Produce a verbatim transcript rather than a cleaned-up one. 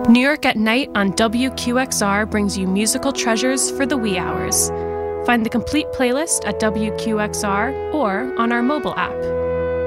New York at Night on W Q X R brings you musical treasures for the wee hours. Find the complete playlist at W Q X R or on our mobile app.